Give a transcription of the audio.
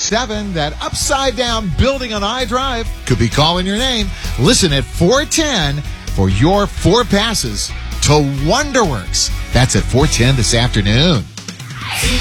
7, that upside-down building on I-Drive could be calling your name. Listen at 4:10 for your 4 passes to Wonderworks. That's at 4:10 this afternoon.